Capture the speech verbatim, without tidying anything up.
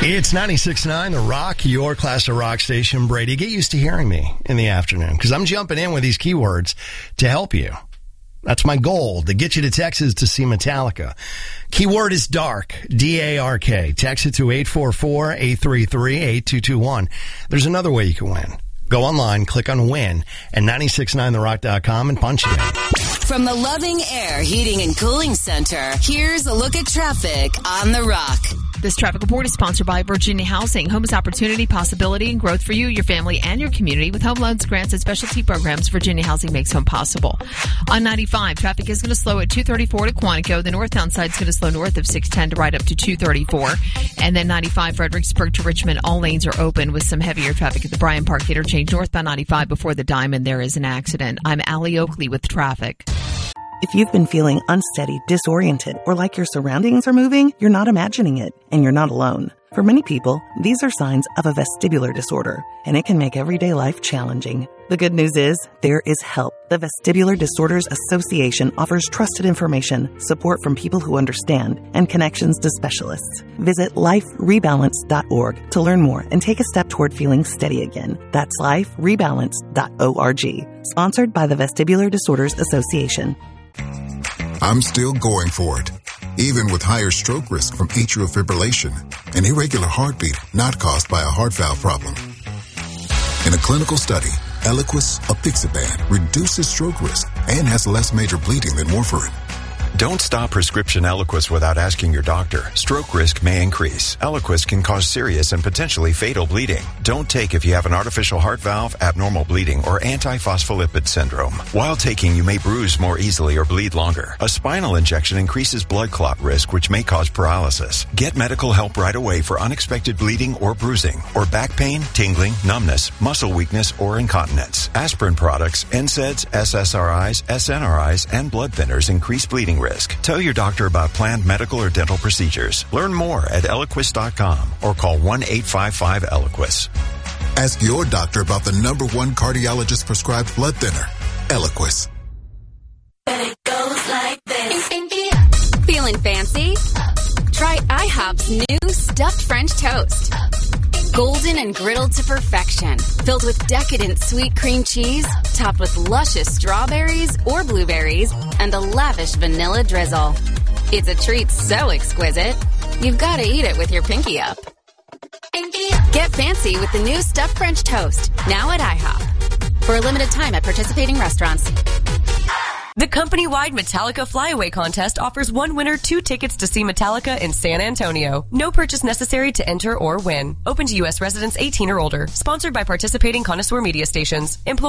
It's ninety-six point nine The Rock, your class of rock station. Brady, get used to hearing me in the afternoon because I'm jumping in with these keywords to help you. That's my goal, to get you to Texas to see Metallica. Keyword is dark, D A R K. Text it to eight four four, eight three three, eight two two one. There's another way you can win. Go online, click on win at nine six nine the rock dot com and punch it in. From the Loving Air Heating and Cooling Center, here's a look at traffic on The Rock. This traffic report is sponsored by Virginia Housing. Home is opportunity, possibility, and growth for you, your family, and your community. With home loans, grants, and specialty programs, Virginia Housing makes home possible. On ninety-five, traffic is going to slow at two thirty-four to Quantico. The northbound side is going to slow north of six ten to right up to two thirty-four. And then ninety-five, Fredericksburg to Richmond, all lanes are open with some heavier traffic at the Bryant Park Interchange. Northbound ninety-five before the Diamond, there is an accident. I'm Allie Oakley with traffic. If you've been feeling unsteady, disoriented, or like your surroundings are moving, you're not imagining it, and you're not alone. For many people, these are signs of a vestibular disorder, and it can make everyday life challenging. The good news is, there is help. The Vestibular Disorders Association offers trusted information, support from people who understand, and connections to specialists. Visit life rebalance dot org to learn more and take a step toward feeling steady again. That's life rebalance dot org. Sponsored by the Vestibular Disorders Association. I'm still going for it, even with higher stroke risk from atrial fibrillation, an irregular heartbeat not caused by a heart valve problem. In a clinical study, Eliquis apixaban reduces stroke risk and has less major bleeding than warfarin. Don't stop prescription Eliquis without asking your doctor. Stroke risk may increase. Eliquis can cause serious and potentially fatal bleeding. Don't take if you have an artificial heart valve, abnormal bleeding, or antiphospholipid syndrome. While taking, you may bruise more easily or bleed longer. A spinal injection increases blood clot risk, which may cause paralysis. Get medical help right away for unexpected bleeding or bruising, or back pain, tingling, numbness, muscle weakness, or incontinence. Aspirin products, N SAIDs, S S R Is, S N R Is, and blood thinners increase bleeding risk. Tell your doctor about planned medical or dental procedures. Learn more at eliquis dot com or call one eight five five Eliquis. Ask your doctor about the number one cardiologist prescribed blood thinner, Eliquis. But it goes like this. Feeling fancy? Try IHOP's new stuffed French toast. Golden and griddled to perfection, filled with decadent sweet cream cheese, topped with luscious strawberries or blueberries, and a lavish vanilla drizzle. It's a treat so exquisite, you've got to eat it with your pinky up. Get fancy with the new stuffed French toast, now at IHOP. For a limited time at participating restaurants. The company-wide Metallica Flyaway Contest offers one winner two tickets to see Metallica in San Antonio. No purchase necessary to enter or win. Open to U S residents eighteen or older. Sponsored by participating connoisseur media stations. Employee